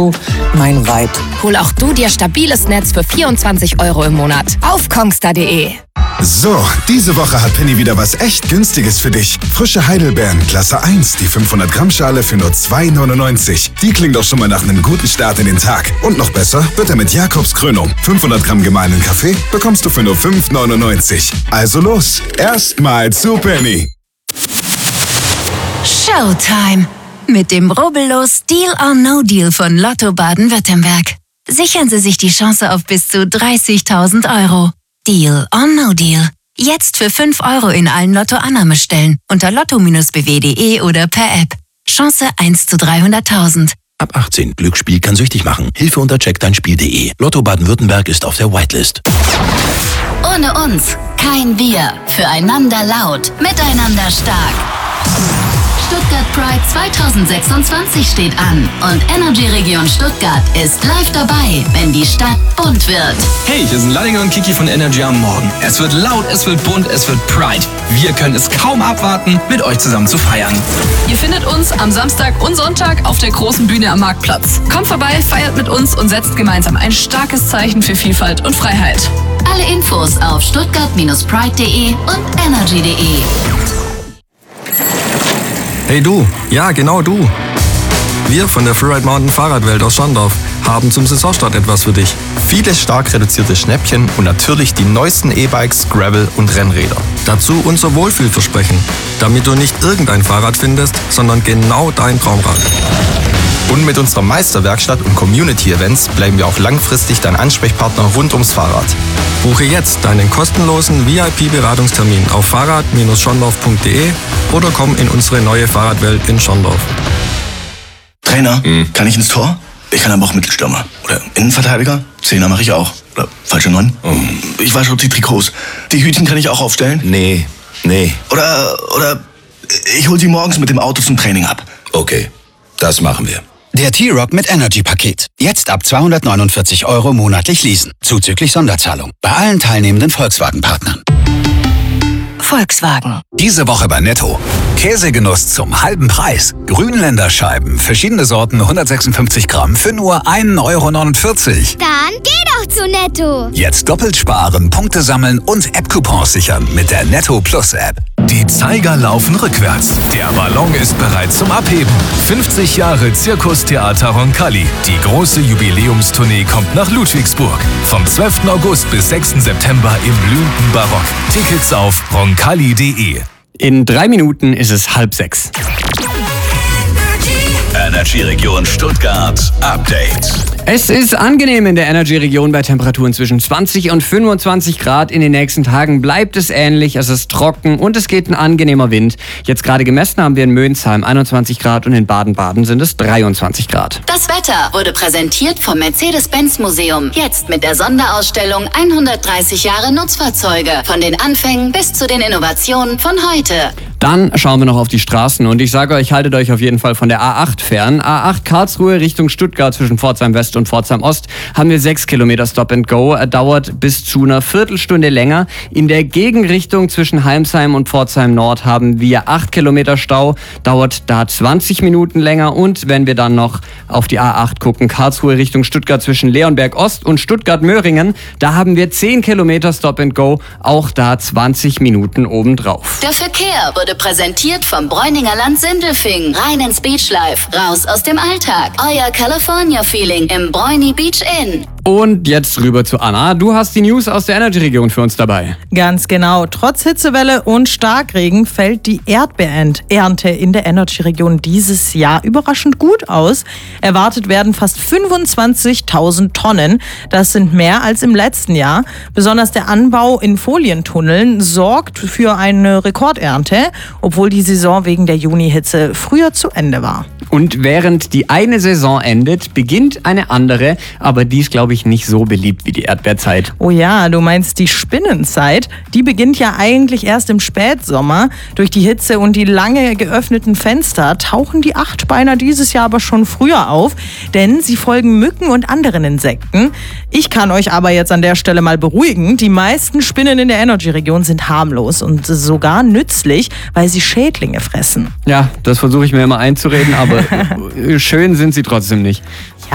Mein Vibe. Hol auch du dir stabiles Netz für 24 € im Monat. Auf kongstar.de. So, diese Woche hat Penny wieder was echt Günstiges für dich. Frische Heidelbeeren, Klasse 1, die 500 Gramm Schale für nur 2,99. Die klingt doch schon mal nach einem guten Start in den Tag. Und noch besser wird er mit Jakobs Krönung. 500 Gramm gemahlenen Kaffee bekommst du für nur 5,99. Also los, erstmal zu Penny. Showtime! Mit dem rubbellos Deal or No Deal von Lotto Baden-Württemberg. Sichern Sie sich die Chance auf bis zu 30.000 €. Deal or No Deal. Jetzt für 5 € in allen Lotto-Annahmestellen unter lotto-bw.de oder per App. Chance 1 zu 300.000. Ab 18. Glücksspiel kann süchtig machen. Hilfe unter checkdeinspiel.de. Lotto Baden-Württemberg ist auf der Whitelist. Ohne uns kein Wir. Füreinander laut. Miteinander stark. Stuttgart Pride 2026 steht an und Energy Region Stuttgart ist live dabei, wenn die Stadt bunt wird. Hey, hier sind Ladinge und Kiki von Energy am Morgen. Es wird laut, es wird bunt, es wird Pride. Wir können es kaum abwarten, mit euch zusammen zu feiern. Ihr findet uns am Samstag und Sonntag auf der großen Bühne am Marktplatz. Kommt vorbei, feiert mit uns und setzt gemeinsam ein starkes Zeichen für Vielfalt und Freiheit. Alle Infos auf stuttgart-pride.de und energy.de. Hey du, ja genau du. Wir von der Freeride Mountain Fahrradwelt aus Schondorf haben zum Saisonstart etwas für dich. Viele stark reduzierte Schnäppchen und natürlich die neuesten E-Bikes, Gravel und Rennräder. Dazu unser Wohlfühlversprechen, damit du nicht irgendein Fahrrad findest, sondern genau dein Traumrad. Und mit unserer Meisterwerkstatt und Community-Events bleiben wir auch langfristig dein Ansprechpartner rund ums Fahrrad. Buche jetzt deinen kostenlosen VIP-Beratungstermin auf fahrrad-schondorf.de oder komm in unsere neue Fahrradwelt in Schondorf. Trainer, kann ich ins Tor? Ich kann aber auch Mittelstürmer. Oder Innenverteidiger? Zehner mache ich auch. Oder falsche 9? Ich wasche die Trikots. Die Hütchen kann ich auch aufstellen? Nee. Oder ich hol sie morgens mit dem Auto zum Training ab. Okay, das machen wir. Der T-Rock mit Energy-Paket. Jetzt ab 249 € monatlich leasen. Zuzüglich Sonderzahlung. Bei allen teilnehmenden Volkswagen-Partnern. Volkswagen. Diese Woche bei Netto. Käsegenuss zum halben Preis. Grünländerscheiben, verschiedene Sorten, 156 Gramm für nur 1,49 €. Dann geh doch zu Netto. Jetzt doppelt sparen, Punkte sammeln und App-Coupons sichern mit der Netto Plus App. Die Zeiger laufen rückwärts. Der Ballon ist bereit zum Abheben. 50 Jahre Zirkustheater Roncalli. Die große Jubiläumstournee kommt nach Ludwigsburg. Vom 12. August bis 6. September im blühenden Barock. Tickets auf roncalli.de. In 3 Minuten ist es 5:30. Energy Region Stuttgart Update. Es ist angenehm in der Energy-Region bei Temperaturen zwischen 20 und 25 Grad. In den nächsten Tagen bleibt es ähnlich, es ist trocken und es geht ein angenehmer Wind. Jetzt gerade gemessen haben wir in Mönsheim 21 Grad und in Baden-Baden sind es 23 Grad. Das Wetter wurde präsentiert vom Mercedes-Benz-Museum. Jetzt mit der Sonderausstellung 130 Jahre Nutzfahrzeuge. Von den Anfängen bis zu den Innovationen von heute. Dann schauen wir noch auf die Straßen und ich sage euch, haltet euch auf jeden Fall von der A8 fern. A8 Karlsruhe Richtung Stuttgart zwischen Pforzheim West und Pforzheim Ost haben wir 6 Kilometer Stop and Go. Dauert bis zu einer Viertelstunde länger. In der Gegenrichtung zwischen Heimsheim und Pforzheim Nord haben wir 8 Kilometer Stau. Dauert da 20 Minuten länger. Und wenn wir dann noch auf die A8 gucken, Karlsruhe Richtung Stuttgart zwischen Leonberg Ost und Stuttgart-Möhringen, da haben wir 10 Kilometer Stop and Go. Auch da 20 Minuten obendrauf. Der Verkehr wurde präsentiert vom Bräuninger Land Sindelfingen. Rein ins Beachlife, raus aus dem Alltag. Euer California-Feeling im Bräuni Beach Inn. Und jetzt rüber zu Anna. Du hast die News aus der Energy-Region für uns dabei. Ganz genau. Trotz Hitzewelle und Starkregen fällt die Erdbeerernte in der Energy-Region dieses Jahr überraschend gut aus. Erwartet werden fast 25.000 Tonnen. Das sind mehr als im letzten Jahr. Besonders der Anbau in Folientunneln sorgt für eine Rekordernte, obwohl die Saison wegen der Junihitze früher zu Ende war. Und während die eine Saison endet, beginnt eine andere, aber die ist, glaube ich, nicht so beliebt wie die Erdbeerzeit. Oh ja, du meinst die Spinnenzeit. Die beginnt ja eigentlich erst im Spätsommer. Durch die Hitze und die lange geöffneten Fenster tauchen die Achtbeiner dieses Jahr aber schon früher auf, denn sie folgen Mücken und anderen Insekten. Ich kann euch aber jetzt an der Stelle mal beruhigen. Die meisten Spinnen in der Energy-Region sind harmlos und sogar nützlich, weil sie Schädlinge fressen. Ja, das versuche ich mir immer einzureden, aber schön sind sie trotzdem nicht.